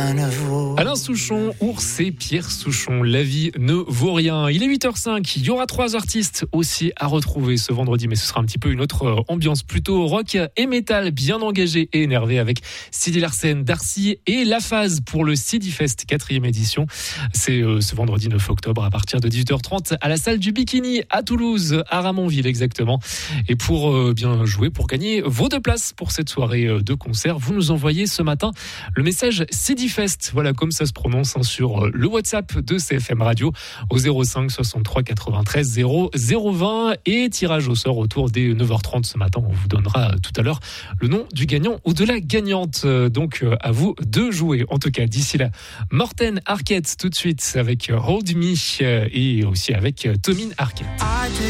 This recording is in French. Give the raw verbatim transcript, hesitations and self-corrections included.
Alain Souchon, Ours et Pierre Souchon, la vie ne vaut rien. Il est huit heures cinq, il y aura trois artistes aussi à retrouver ce vendredi, mais ce sera un petit peu une autre ambiance, plutôt rock et métal, bien engagé et énervé avec Sidi Larsen, Darcy et La Phase pour le Sidi Fest quatrième édition. C'est euh, ce vendredi neuf octobre à partir de dix-huit heures trente à la salle du Bikini à Toulouse, à Ramonville exactement. Et pour euh, bien jouer, pour gagner vos deux places pour cette soirée de concert, vous nous envoyez ce matin le message Sidi Fest, voilà comme ça se prononce hein, sur le WhatsApp de C F M Radio au zéro cinq soixante-trois quatre-vingt-treize zéro zéro vingt et tirage au sort autour des neuf heures trente ce matin. On vous donnera tout à l'heure le nom du gagnant ou de la gagnante. Donc à vous de jouer. En tout cas, d'ici là, Morten Arquette tout de suite avec Hold Me et aussi avec Tomine Arquette.